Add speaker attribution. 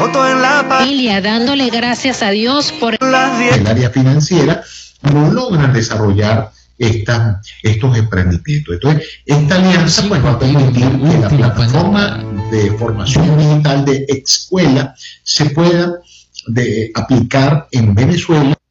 Speaker 1: familia, dándole gracias a Dios por
Speaker 2: el área financiera, no logran desarrollar estos emprendimientos. Entonces, esta alianza pues, va a permitir que la plataforma de formación digital de Excuela se pueda aplicar en Venezuela.